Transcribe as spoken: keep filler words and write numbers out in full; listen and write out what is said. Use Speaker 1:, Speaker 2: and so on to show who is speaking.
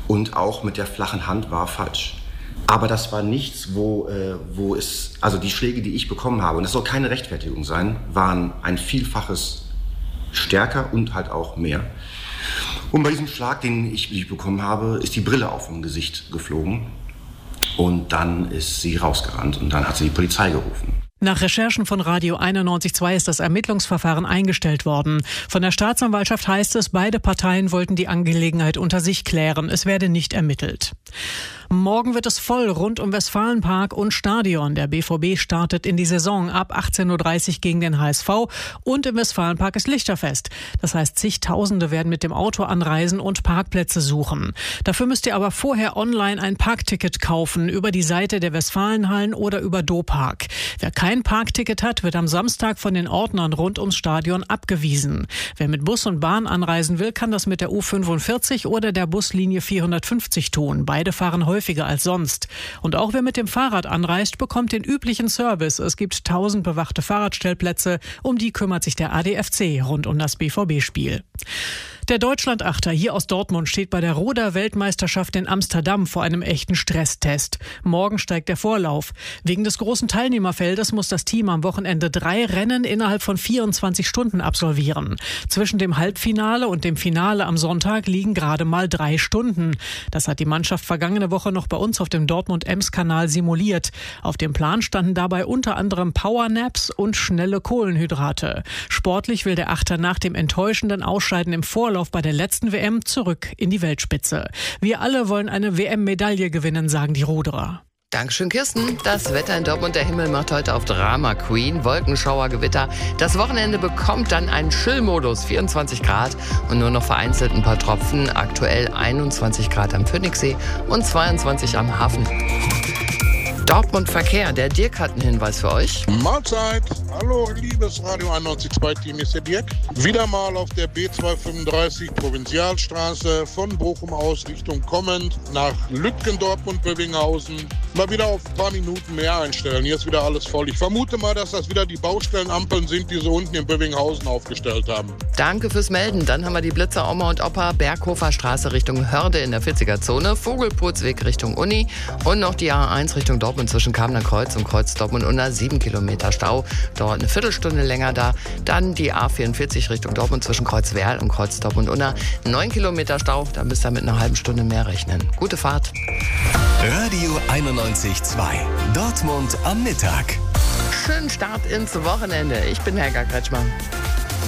Speaker 1: Und auch mit der flachen Hand war falsch. Aber das war nichts, wo, äh, wo es, also die Schläge, die ich bekommen habe, und das soll keine Rechtfertigung sein, waren ein Vielfaches stärker und halt auch mehr. Und bei diesem Schlag, den ich, den ich bekommen habe, ist die Brille auf dem Gesicht geflogen. Und dann ist sie rausgerannt und dann hat sie die Polizei gerufen.
Speaker 2: Nach Recherchen von Radio einundneunzig Komma zwei ist das Ermittlungsverfahren eingestellt worden. Von der Staatsanwaltschaft heißt es, beide Parteien wollten die Angelegenheit unter sich klären. Es werde nicht ermittelt. Morgen wird es voll rund um Westfalenpark und Stadion. Der B V B startet in die Saison ab achtzehn Uhr dreißig gegen den H S V und im Westfalenpark ist Lichterfest. Das heißt, zigtausende werden mit dem Auto anreisen und Parkplätze suchen. Dafür müsst ihr aber vorher online ein Parkticket kaufen über die Seite der Westfalenhallen oder über Dopark. Wer kein Parkticket hat, wird am Samstag von den Ordnern rund ums Stadion abgewiesen. Wer mit Bus und Bahn anreisen will, kann das mit der U fünfundvierzig oder der Buslinie vierhundertfünfzig tun. Beide fahren häufiger als sonst. Und auch wer mit dem Fahrrad anreist, bekommt den üblichen Service. Es gibt tausend bewachte Fahrradstellplätze, um die kümmert sich der A D F C rund um das B V B-Spiel. Der Deutschlandachter hier aus Dortmund steht bei der Ruder-Weltmeisterschaft in Amsterdam vor einem echten Stresstest. Morgen steigt der Vorlauf. Wegen des großen Teilnehmerfeldes muss das Team am Wochenende drei Rennen innerhalb von vierundzwanzig Stunden absolvieren. Zwischen dem Halbfinale und dem Finale am Sonntag liegen gerade mal drei Stunden. Das hat die Mannschaft vergangene Woche noch bei uns auf dem Dortmund-Ems-Kanal simuliert. Auf dem Plan standen dabei unter anderem Powernaps und schnelle Kohlenhydrate. Sportlich will der Achter nach dem enttäuschenden Ausscheiden im Vorlauf bei der letzten W M zurück in die Weltspitze. Wir alle wollen eine W M-Medaille gewinnen, sagen die Ruderer.
Speaker 3: Dankeschön, Kirsten. Das Wetter in Dortmund, der Himmel macht heute auf Drama Queen. Wolkenschauer, Gewitter. Das Wochenende bekommt dann einen Chill-Modus, vierundzwanzig Grad und nur noch vereinzelt ein paar Tropfen. Aktuell einundzwanzig Grad am Phoenixsee und zweiundzwanzig am Hafen. Dortmund Verkehr, der Dirk hat einen Hinweis für euch.
Speaker 4: Mahlzeit, hallo liebes Radio einundneunzig Komma zwei Team, ist der Dirk. Wieder mal auf der B zweihundertfünfunddreißig Provinzialstraße von Bochum aus Richtung kommend nach Lütgen, Dortmund, Bövinghausen. Mal wieder auf ein paar Minuten mehr einstellen, hier ist wieder alles voll. Ich vermute mal, dass das wieder die Baustellenampeln sind, die sie unten in Bövinghausen aufgestellt haben.
Speaker 3: Danke fürs Melden. Dann haben wir die Blitzer Oma und Opa, Berghofer Straße Richtung Hörde in der vierziger-Zone, Vogelpurzweg Richtung Uni und noch die A eins Richtung Dortmund. Und zwischen Kamener Kreuz und Kreuz Dortmund unter sieben Kilometer Stau. Dauert eine Viertelstunde länger da. Dann die A vierundvierzig Richtung Dortmund zwischen Kreuz Werl und Kreuz Dortmund unter neun Kilometer Stau. Da müsst ihr mit einer halben Stunde mehr rechnen. Gute Fahrt.
Speaker 5: Radio einundneunzig Komma zwei. Dortmund am Mittag.
Speaker 3: Schönen Start ins Wochenende. Ich bin Helga Kretschmann.